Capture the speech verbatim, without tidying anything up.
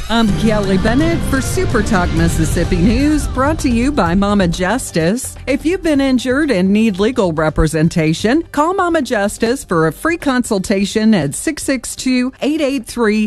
I'm Kelly Bennett for Super Talk Mississippi News, brought to you by Mama Justice. If you've been injured and need legal representation, call Mama Justice for a free consultation at six six two, eight eight three,